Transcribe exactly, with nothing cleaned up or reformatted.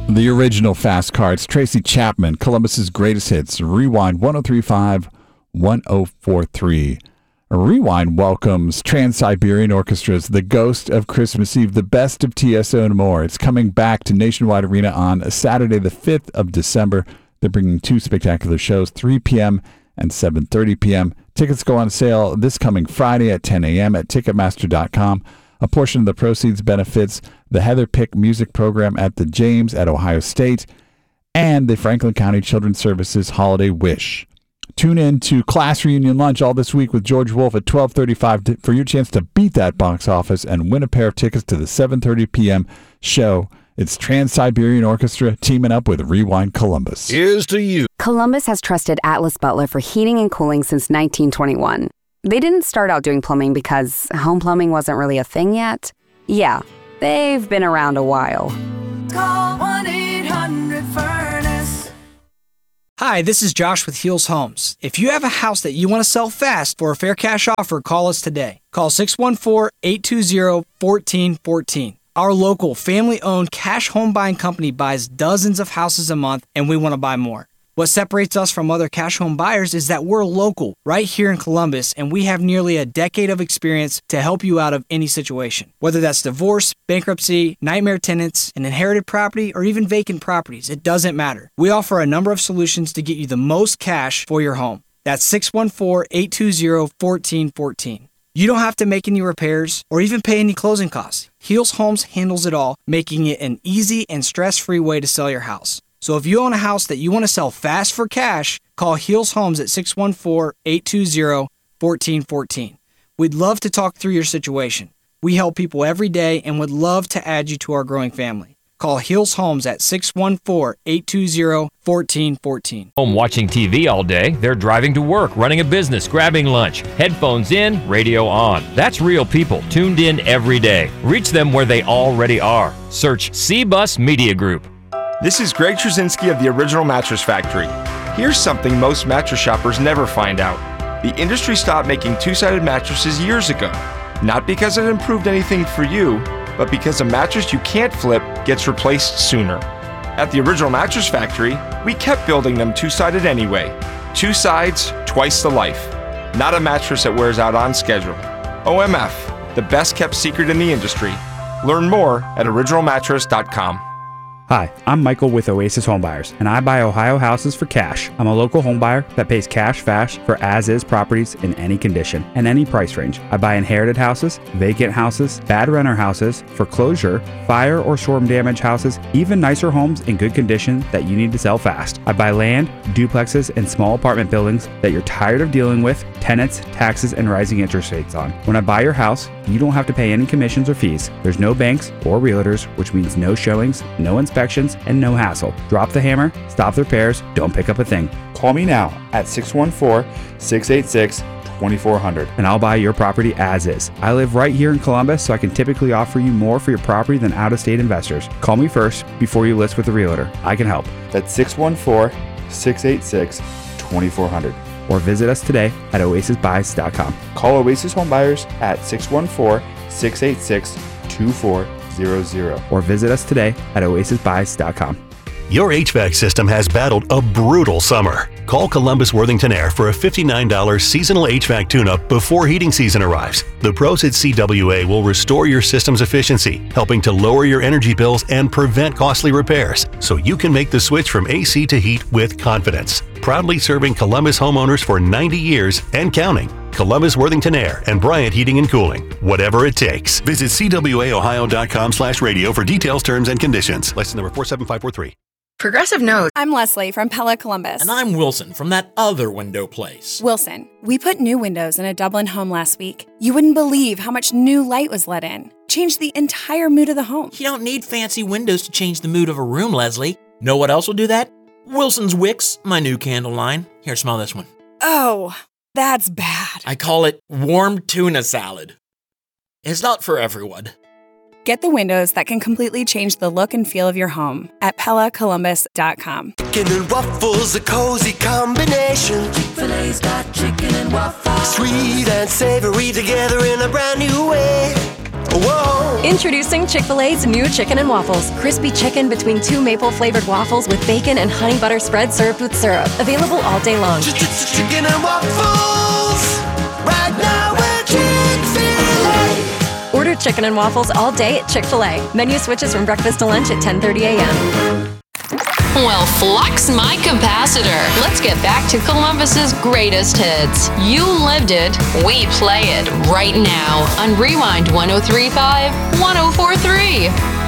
The original Fast Car. It's Tracy Chapman, Columbus's greatest hits. Rewind one oh three point five, one oh four point three. Rewind welcomes Trans-Siberian Orchestra's The Ghost of Christmas Eve, the best of T S O and more. It's coming back to Nationwide Arena on Saturday, the fifth of December. They're bringing two spectacular shows, three p.m. and seven thirty p.m. Tickets go on sale this coming Friday at ten a.m. at Ticketmaster dot com. A portion of the proceeds benefits the Heather Pick Music Program at the James at Ohio State and the Franklin County Children's Services Holiday Wish. Tune in to Class Reunion Lunch all this week with George Wolf at twelve thirty-five for your chance to beat that box office and win a pair of tickets to the seven thirty p.m. show. It's Trans-Siberian Orchestra teaming up with Rewind Columbus. Here's to you. Columbus has trusted Atlas Butler for heating and cooling since nineteen twenty-one. They didn't start out doing plumbing because home plumbing wasn't really a thing yet. Yeah, they've been around a while. Call one eight hundred furnace. Hi, this is Josh with Heels Homes. If you have a house that you want to sell fast for a fair cash offer, call us today. Call six one four, eight two zero, one four one four. Our local family-owned cash home buying company buys dozens of houses a month, and we want to buy more. What separates us from other cash home buyers is that we're local, right here in Columbus, and we have nearly a decade of experience to help you out of any situation. Whether that's divorce, bankruptcy, nightmare tenants, an inherited property, or even vacant properties, it doesn't matter. We offer a number of solutions to get you the most cash for your home. That's six one four, eight two zero, one four one four. You don't have to make any repairs or even pay any closing costs. Heels Homes handles it all, making it an easy and stress-free way to sell your house. So if you own a house that you want to sell fast for cash, call Heels Homes at six one four, eight two zero, one four one four. We'd love to talk through your situation. We help people every day and would love to add you to our growing family. Call Heels Homes at six one four, eight two zero, one four one four. Home watching T V all day, they're driving to work, running a business, grabbing lunch, headphones in, radio on. That's real people tuned in every day. Reach them where they already are. Search C-Bus Media Group. This is Greg Trzynski of the Original Mattress Factory. Here's something most mattress shoppers never find out. The industry stopped making two-sided mattresses years ago. Not because it improved anything for you, but because a mattress you can't flip gets replaced sooner. At the Original Mattress Factory, we kept building them two-sided anyway. Two sides, twice the life. Not a mattress that wears out on schedule. O M F, the best kept secret in the industry. Learn more at original mattress dot com. Hi, I'm Michael with Oasis Homebuyers, and I buy Ohio houses for cash. I'm a local homebuyer that pays cash fast for as-is properties in any condition and any price range. I buy inherited houses, vacant houses, bad renter houses, foreclosure, fire or storm damage houses, even nicer homes in good condition that you need to sell fast. I buy land, duplexes, and small apartment buildings that you're tired of dealing with tenants, taxes, and rising interest rates on. When I buy your house, you don't have to pay any commissions or fees. There's no banks or realtors, which means no showings, no inspections, and no hassle. Drop the hammer, stop the repairs, don't pick up a thing. Call me now at six one four, six eight six, two four zero zero and I'll buy your property as is. I live right here in Columbus, so I can typically offer you more for your property than out-of-state investors. Call me first before you list with a realtor. I can help. That's six one four, six eight six, two four zero zero or visit us today at oasis buys dot com. Call Oasis Home Buyers at six one four, six eight six, two four zero zero or visit us today at oasis buys dot com. Your H V A C system has battled a brutal summer. Call Columbus Worthington Air for a fifty-nine dollars seasonal H V A C tune-up before heating season arrives. The pros at C W A will restore your system's efficiency, helping to lower your energy bills and prevent costly repairs, so you can make the switch from A C to heat with confidence. Proudly serving Columbus homeowners for ninety years and counting. Columbus Worthington Air and Bryant Heating and Cooling. Whatever it takes. Visit C W A ohio dot com slash radio for details, terms, and conditions. License number four seven five four three. Progressive knows. I'm Leslie from Pella Columbus. And I'm Wilson from that other window place. Wilson, we put new windows in a Dublin home last week. You wouldn't believe how much new light was let in. Changed the entire mood of the home. You don't need fancy windows to change the mood of a room, Leslie. Know what else will do that? Wilson's Wicks, my new candle line. Here, smell this one. Oh, that's bad. I call it warm tuna salad. It's not for everyone. Get the windows that can completely change the look and feel of your home at pella columbus dot com. Chicken and waffles, a cozy combination. Chick-fil-A's got chicken and waffles. Sweet and savory together in a brand new way. Whoa. Introducing Chick-fil-A's new Chicken and Waffles. Crispy chicken between two maple-flavored waffles with bacon and honey butter spread served with syrup. Available all day long. Chicken and waffles. Right now we're Chick-fil-A. Order Chicken and Waffles all day at Chick-fil-A. Menu switches from breakfast to lunch at ten thirty a.m. Well, flux my capacitor. Let's get back to Columbus's greatest hits. You lived it. We play it right now on Rewind one oh three point five, one oh four point three.